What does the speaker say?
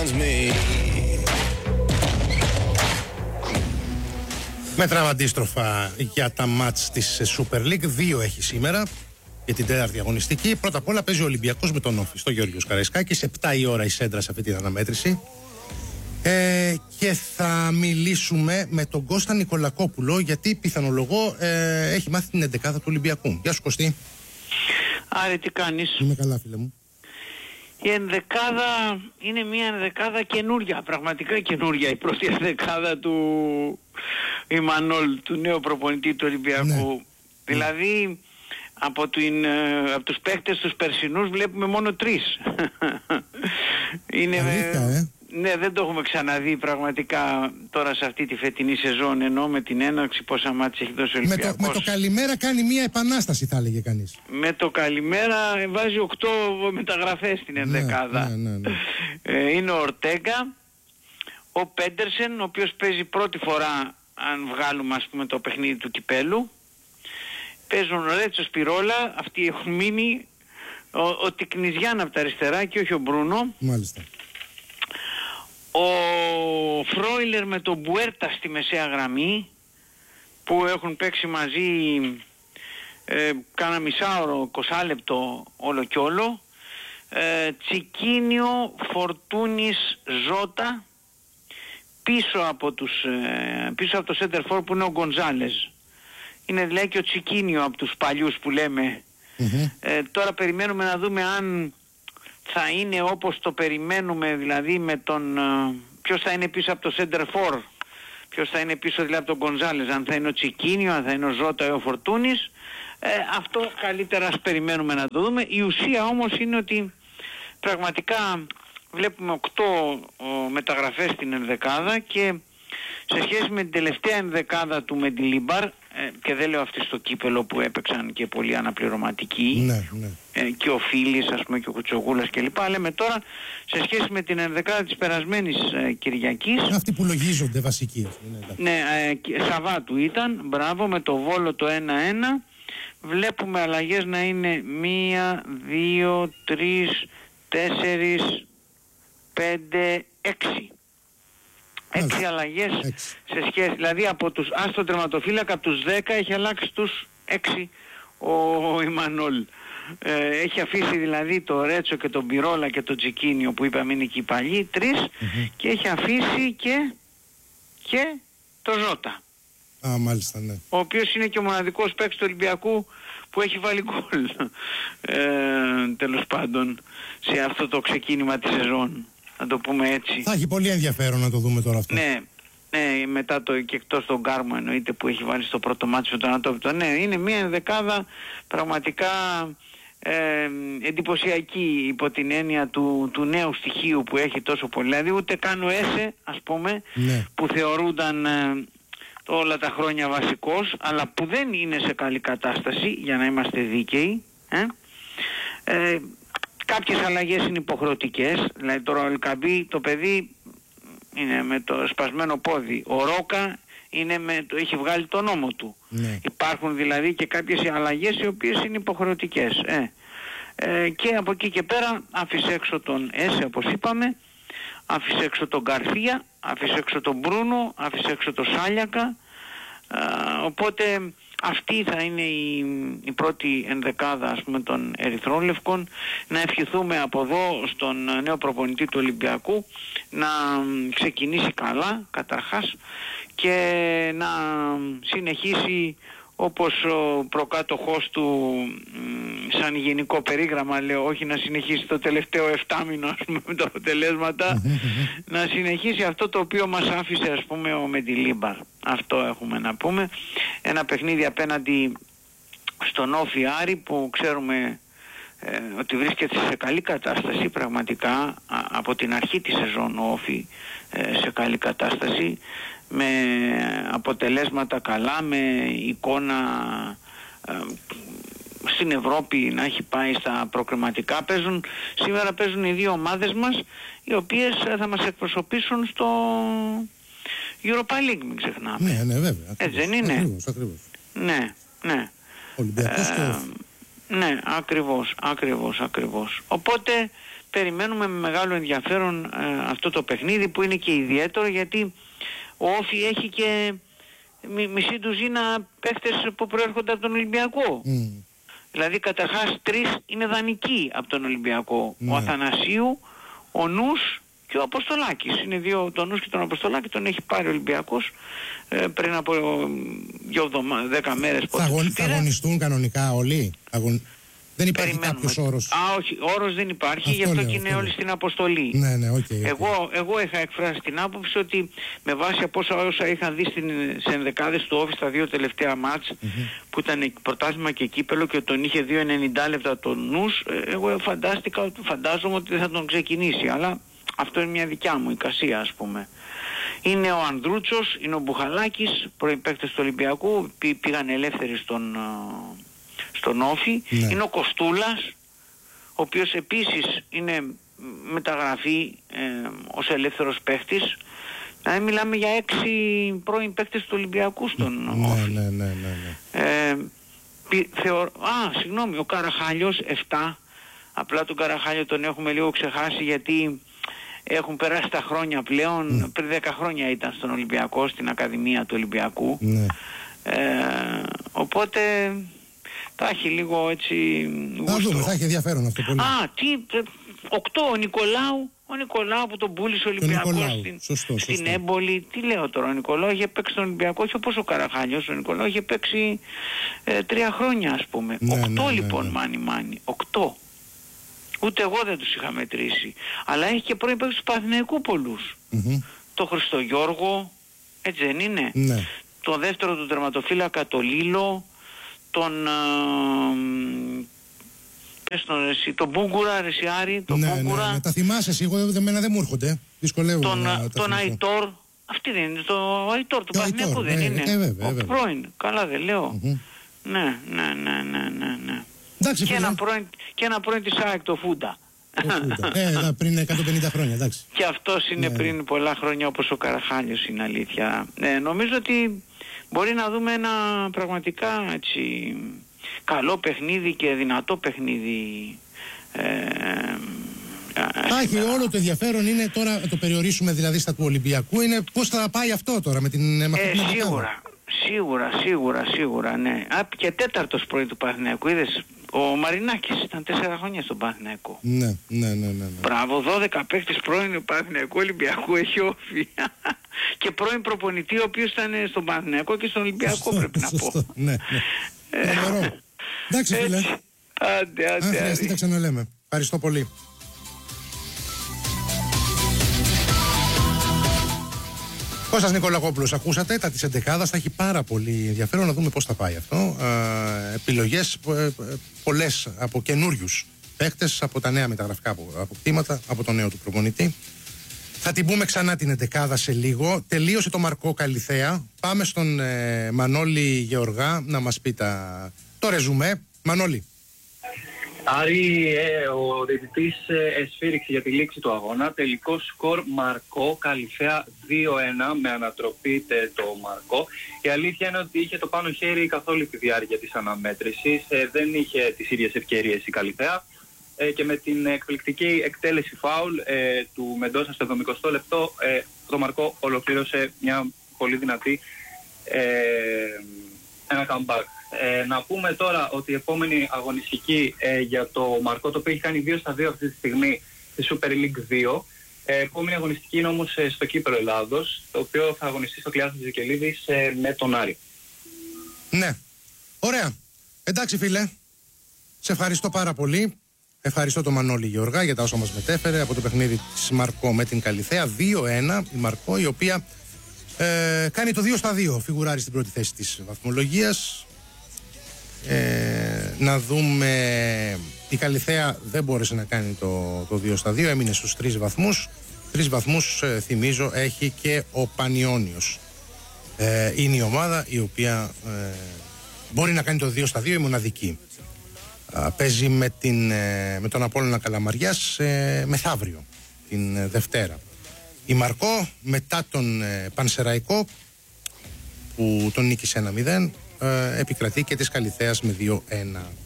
surrounds me. Μέτρα αντίστροφα για τα μάτς της Super League. 2 έχει σήμερα για την τέταρτη αγωνιστική. Πρώτα απ' όλα παίζει ο Ολυμπιακός με τον Όφη στο Γεώργιος Καραϊσκάκης. 7 η ώρα η σέντρα σε αυτή την αναμέτρηση. Και θα μιλήσουμε με τον Κώστα Νικολακόπουλο, γιατί πιθανολογώ έχει μάθει την 11η του Ολυμπιακού. Γεια σου Κωστή. Άρη, τι κάνεις? Είμαι καλά, φίλε μου. Η ενδεκάδα είναι μια ενδεκάδα καινούρια, πραγματικά καινούρια. Η πρώτη ενδεκάδα του Ιμανόλ, του νέου προπονητή του Ολυμπιακού. Ναι. Δηλαδή από τους παίκτες τους περσινούς βλέπουμε μόνο 3. Είναι, αλήθεια, ναι, δεν το έχουμε ξαναδεί πραγματικά τώρα σε αυτή τη φετινή σεζόν, ενώ με την έναρξη πόσα μάτς έχει δώσει ο Ολυμπιακός. Με το καλημέρα κάνει μια επανάσταση, θα έλεγε κανείς. Με το καλημέρα βάζει 8 μεταγραφές στην ενδεκάδα. Ναι. Είναι ο Ορτέγκα, ο Πέντερσεν, ο οποίος παίζει πρώτη φορά, αν βγάλουμε ας πούμε το παιχνίδι του κυπέλου. Παίζουν ο Ρέτσο Σπιρόλα, αυτοί έχουν μείνει, ο Τικνιζιάν από τα αριστερά και όχι ο Μπρούνο. Μάλιστα. Ο Φρόιλερ με τον Μπουέρτα στη μεσαία γραμμή, που έχουν παίξει μαζί κάνα μισάωρο, 20 λεπτό όλο κι όλο. Τσικίνιο, Φορτούνης, Ζώτα, πίσω από το center for που είναι ο Γκονζάλες. Είναι δηλαδή και ο Τσικίνιο από τους παλιούς που λέμε. Τώρα περιμένουμε να δούμε αν θα είναι όπως το περιμένουμε, δηλαδή με τον ποιος θα είναι πίσω από το center for, ποιος θα είναι πίσω δηλαδή από τον Γκονζάλες, αν θα είναι ο Τσικίνιο, αν θα είναι ο Ζώτα ή ο Φορτούνης. Αυτό καλύτερα ας περιμένουμε να το δούμε. Η ουσία όμως είναι ότι πραγματικά βλέπουμε 8 μεταγραφές στην ενδεκάδα, και σε σχέση με την τελευταία ενδεκάδα του Μεντιλίμπαρ, και δεν λέω αυτή στο κύπελο που έπαιξαν και πολλοί αναπληρωματικοί, Ναι. Και ο Φίλης ας πούμε και ο Κουτσογούλας κλπ. Λέμε τώρα σε σχέση με την ενδεκάδα της περασμένης Κυριακής. Αυτοί που λογίζονται βασικοί. Ναι, Σαββάτου ήταν, μπράβο, με το Βόλο το 1-1. Βλέπουμε αλλαγές να είναι 1, 2, 3, 4, 5, 6. 6 αλλαγές σε σχέση, δηλαδή από τους άστρο τερματοφύλακα από τους 10 έχει αλλάξει τους 6 ο Ιμανόλ. Έχει αφήσει δηλαδή το Ρέτσο και τον Πυρόλα και τον Τσικίνιο που είπαμε είναι εκεί οι παλιοί, 3, και έχει αφήσει και το Ζώτα. Μάλιστα, ναι. Ο οποίος είναι και ο μοναδικός παίκτης του Ολυμπιακού που έχει βάλει γκολ, τέλος πάντων, σε αυτό το ξεκίνημα της σεζόν, να το πούμε έτσι. Θα έχει πολύ ενδιαφέρον να το δούμε τώρα αυτό. Ναι, μετά και εκτός τον Κάρμο εννοείται που έχει βάλει στο πρώτο μάτι με τον Ατόπιτο. Ναι, είναι μια ενδεκάδα πραγματικά εντυπωσιακή υπό την έννοια του νέου στοιχείου που έχει τόσο πολύ. Δηλαδή ούτε καν ο Έσε, ας πούμε, που θεωρούνταν όλα τα χρόνια βασικός, αλλά που δεν είναι σε καλή κατάσταση, για να είμαστε δίκαιοι. Κάποιες αλλαγές είναι υποχρεωτικές, δηλαδή τώρα ο Ελκαμπή, το παιδί είναι με το σπασμένο πόδι, ο Ρόκα έχει βγάλει τον νόμο του. Υπάρχουν δηλαδή και κάποιες αλλαγές οι οποίες είναι υποχρεωτικές. Και από εκεί και πέρα άφησε έξω τον Έσε, όπως είπαμε, άφησε έξω τον Γκαρθία, άφησε έξω τον Μπρούνο, άφησε έξω τον Σάλιακα. Οπότε αυτή θα είναι η πρώτη ενδεκάδα ας πούμε των Ερυθρόλευκων. Να ευχηθούμε από εδώ στον νέο προπονητή του Ολυμπιακού να ξεκινήσει καλά καταρχάς και να συνεχίσει όπως ο προκάτοχός του, σαν γενικό περίγραμμα λέω, όχι να συνεχίσει το τελευταίο 7 μήνο ας πούμε με τα αποτελέσματα, να συνεχίσει αυτό το οποίο μας άφησε ας πούμε ο Μεντιλίμπαρ. Αυτό έχουμε να πούμε. Ένα παιχνίδι απέναντι στον Όφη Άρη που ξέρουμε ότι βρίσκεται σε καλή κατάσταση πραγματικά από την αρχή της σεζόν ο Όφη σε καλή κατάσταση, με αποτελέσματα καλά, με εικόνα στην Ευρώπη να έχει πάει στα προκριματικά. Σήμερα παίζουν οι δύο ομάδες μας, οι οποίες θα μας εκπροσωπήσουν στο Europa League, μην ξεχνάμε. Ναι, βέβαια. Έτσι δεν είναι? Ακριβώς. Ναι. Ολυμπιακός και Όφη. Ναι, ακριβώς. Οπότε περιμένουμε με μεγάλο ενδιαφέρον αυτό το παιχνίδι, που είναι και ιδιαίτερο, γιατί ο Όφι έχει και μισή ντουζίνα παίχτες που προέρχονται από τον Ολυμπιακό. Δηλαδή καταρχάς 3 είναι δανεικοί από τον Ολυμπιακό. Ο Αθανασίου, ο Νους και ο Αποστολάκης. Είναι δύο, τον Νους και τον Αποστολάκη τον έχει πάρει ο Ολυμπιακός πριν από 10 μέρες. Θα αγωνιστούν κανονικά όλοι? Δεν υπάρχει κάποιος όρος? Όχι, όρος δεν υπάρχει, γι' αυτό και είναι όλοι στην αποστολή. Ναι, okay. Εγώ είχα εκφράσει την άποψη ότι με βάση από όσα είχα δει σε ενδεκάδες του Όφη στα 2 τελευταία μάτς, που ήταν πρωτάθλημα και κύπελο, και τον είχε 2,90 λεπτά τον Νους, εγώ φαντάζομαι ότι δεν θα τον ξεκινήσει, αλλά αυτό είναι μια δικιά μου εικασία, ας πούμε. Είναι ο Ανδρούτσος, είναι ο Μπουχαλάκης, πρώην παίκτες του Ολυμπιακού, πήγαν ελεύθεροι στον Όφη. Είναι ο Κοστούλας, ο οποίος επίσης είναι μεταγραφή ως ελεύθερος παίκτης. Δηλαδή μιλάμε για 6 πρώην παίκτες του Ολυμπιακού στον Όφη. Ναι. Συγγνώμη, ο Καραχάλιος 7. Απλά τον Καραχάλιο τον έχουμε λίγο ξεχάσει, γιατί έχουν περάσει τα χρόνια πλέον. Πριν 10 χρόνια ήταν στον Ολυμπιακό, στην Ακαδημία του Ολυμπιακού. Οπότε θα έχει λίγο έτσι γούστο. Θα δούμε, θα έχει ενδιαφέρον αυτό πολύ. 8 ο Νικολάου που τον πούλησε ο Ολυμπιακός στην Έμπολη. Τι λέω τώρα, ο Νικολάου είχε παίξει στον Ολυμπιακό, όχι όπως ο Καραχάλιος. Ο Νικολάου είχε παίξει 3 χρόνια, ας πούμε. 8 λοιπόν, μάνι. 8. Ούτε εγώ δεν τους είχα μετρήσει. Αλλά έχει και πρώην παίκτες του Παναθηναϊκού πολλούς. Το Χριστογιώργο, έτσι δεν είναι? Ναι. Το δεύτερο του τερματοφύλακα, το Λίλο, τον Μπούγκουρα, Ρεσιάρη, τον Μπούγκουρα. Ναι, τα θυμάσαι εσύ, εμένα δεν μου έρχονται. Τον Αϊτόρ, αυτή δεν είναι? Το Αϊτόρ του Παναθηναϊκού δεν είναι? Ο πρώην, καλά δεν λέω? Ναι. Εντάξει, και ένα πρώην της ΑΕΚ, το Φούντα. Πριν 150 χρόνια, εντάξει. Και αυτός είναι πριν πολλά χρόνια, όπως ο Καραχάλιος, είναι αλήθεια. Νομίζω ότι μπορεί να δούμε ένα πραγματικά έτσι καλό παιχνίδι και δυνατό παιχνίδι. Όλο το ενδιαφέρον είναι τώρα, το περιορίσουμε δηλαδή στα του Ολυμπιακού, είναι πώς θα πάει αυτό τώρα με την Σίγουρα, ναι. Και τέταρτος πρώην του Παναθηναϊκού, είδες, ο Μαρινάκης ήταν 4 χρόνια στον Παναθηναϊκό. Ναι. Μπράβο, 12 παίκτες πρώην του Παναθηναϊκού Ολυμπιακού έχει Όφη. Και πρώην προπονητή, ο οποίος ήταν στον Παναθηναϊκό και στον Ολυμπιακό, πρέπει να πω. Ναι. Εντάξει, φίλε. Άντε. Αν χρειαστεί τα ξαναλέμε. Ευχαριστώ πολύ. Κώστας Νικολακόπουλος, ακούσατε τα της εντεκάδας, θα έχει πάρα πολύ ενδιαφέρον να δούμε πώς θα πάει αυτό. Επιλογές πολλές από καινούριους παίκτες, από τα νέα μεταγραφικά αποκτήματα, από τον νέο του προπονητή. Θα την πούμε ξανά την εντεκάδα σε λίγο. Τελείωσε το Μαρκό Καλιθέα. Πάμε στον Μανώλη Γεωργά να μας πει το ρεζουμέ. Μανώλη. Άρη, ο διαιτητής εσφύριξε για τη λήξη του αγώνα. Τελικό σκορ Μαρκό Καλιθέα 2-1 με ανατροπή το Μαρκό. Η αλήθεια είναι ότι είχε το πάνω χέρι καθ' όλη τη διάρκεια της αναμέτρησης. Δεν είχε τις ίδιες ευκαιρίες η Καλιθέα. Και με την εκπληκτική εκτέλεση φάουλ του Μεντόσα στο 70 λεπτό, το Μαρκό ολοκλήρωσε μια πολύ δυνατή ένα comeback. Να πούμε τώρα ότι η επόμενη αγωνιστική για το Μαρκό, το οποίο έχει κάνει 2-2 αυτή τη στιγμή στη Super League 2. Επόμενη αγωνιστική είναι όμως στο Κύπρο Ελλάδος, το οποίο θα αγωνιστεί στο Κλειάθος της Βικελίδης με τον Άρη. Ναι. Ωραία. Εντάξει, φίλε. Σε ευχαριστώ πάρα πολύ. Ευχαριστώ τον Μανώλη Γεωργά για τα όσα μας μετέφερε από το παιχνίδι της Μαρκό με την Καλιθέα. 2-1 η Μαρκό, η οποία κάνει το 2-2. Φιγουράρει στην πρώτη θέση της βαθμολογίας. Να δούμε, η Καλιθέα δεν μπόρεσε να κάνει το 2-2, έμεινε στους 3 βαθμούς. 3 βαθμούς, θυμίζω, έχει και ο Πανιώνιος. Είναι η ομάδα η οποία μπορεί να κάνει το 2-2, η μοναδική. Παίζει με τον Απόλλωνα Καλαμαριάς μεθαύριο, την Δευτέρα. Η Μαρκό μετά τον Πανσεραϊκό που τον νίκησε 1-0, επικρατεί και της Καλιθέας με 2-1.